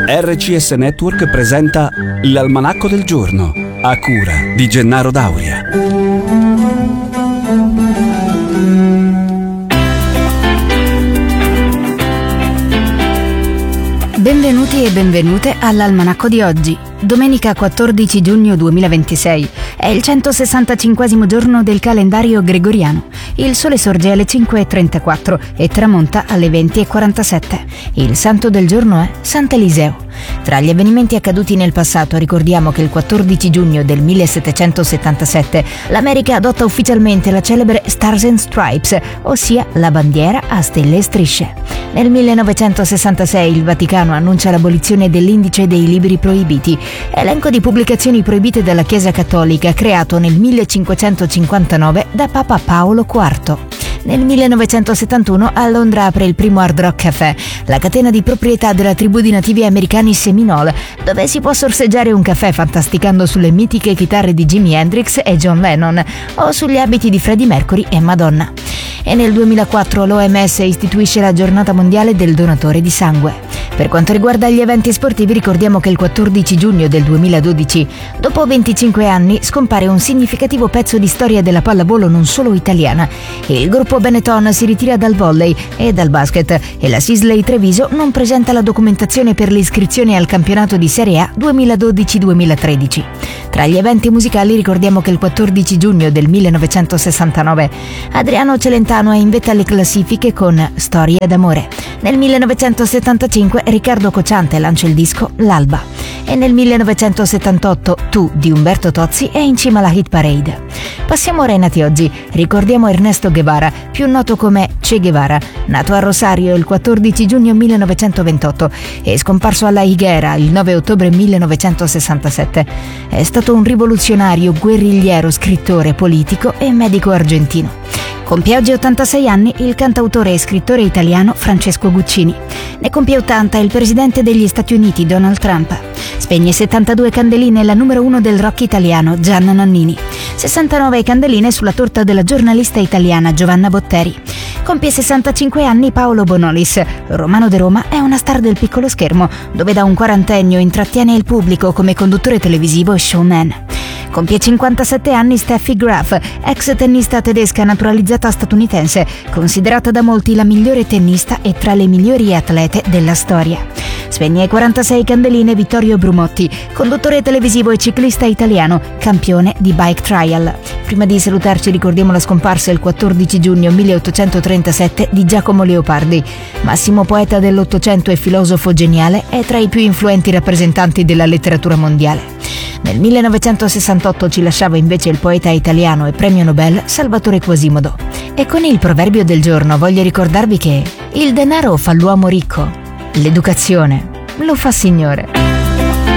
RCS Network presenta l'Almanacco del Giorno, a cura di Gennaro Dauria. Benvenuti e benvenute all'Almanacco di oggi, domenica 14 giugno 2026. È il 165° giorno del calendario gregoriano. Il sole sorge alle 5:34 e tramonta alle 20:47. Il santo del giorno è Sant'Eliseo. Tra gli avvenimenti accaduti nel passato ricordiamo che il 14 giugno del 1777 l'America adotta ufficialmente la celebre Stars and Stripes, ossia la bandiera a stelle e strisce. Nel 1966 il Vaticano annuncia l'abolizione dell'indice dei libri proibiti, elenco di pubblicazioni proibite dalla Chiesa Cattolica creato nel 1559 da Papa Paolo IV. Nel 1971 a Londra apre il primo Hard Rock Café, la catena di proprietà della tribù di nativi americani Seminole, dove si può sorseggiare un caffè fantasticando sulle mitiche chitarre di Jimi Hendrix e John Lennon o sugli abiti di Freddie Mercury e Madonna. E nel 2004 l'OMS istituisce la giornata mondiale del donatore di sangue. Per quanto riguarda gli eventi sportivi ricordiamo che il 14 giugno del 2012, dopo 25 anni, scompare un significativo pezzo di storia della pallavolo non solo italiana. Il gruppo Benetton si ritira dal volley e dal basket e la Sisley Treviso non presenta la documentazione per l'iscrizione al campionato di Serie A 2012-2013. Tra gli eventi musicali ricordiamo che il 14 giugno del 1969 Adriano Celentano è in vetta alle classifiche con Storia d'amore. Nel 1975 Riccardo Cocciante lancia il disco L'Alba e nel 1978 Tu di Umberto Tozzi è in cima alla hit parade. Passiamo ora ai nati oggi. Ricordiamo Ernesto Guevara, più noto come Che Guevara, nato a Rosario il 14 giugno 1928 e scomparso alla Higuera il 9 ottobre 1967. È stato un rivoluzionario, guerrigliero, scrittore, politico e medico argentino. Compie oggi 86 anni il cantautore e scrittore italiano Francesco Guccini. Ne compie 80 il presidente degli Stati Uniti Donald Trump. Spegne 72 candeline la numero 1 del rock italiano Gianna Nannini. 69 candeline sulla torta della giornalista italiana Giovanna Botteri. Compie 65 anni Paolo Bonolis. Romano de Roma è una star del piccolo schermo, dove da un quarantennio intrattiene il pubblico come conduttore televisivo e showman. Compie 57 anni Steffi Graf, ex tennista tedesca naturalizzata statunitense, considerata da molti la migliore tennista e tra le migliori atlete della storia. Spegne 46 candeline Vittorio Brumotti, conduttore televisivo e ciclista italiano, campione di bike trial. Prima di salutarci ricordiamo la scomparsa il 14 giugno 1837 di Giacomo Leopardi, massimo poeta dell'Ottocento e filosofo geniale e tra i più influenti rappresentanti della letteratura mondiale. Nel 1968 ci lasciava invece il poeta italiano e premio Nobel Salvatore Quasimodo. E con il proverbio del giorno voglio ricordarvi che il denaro fa l'uomo ricco, l'educazione lo fa signore.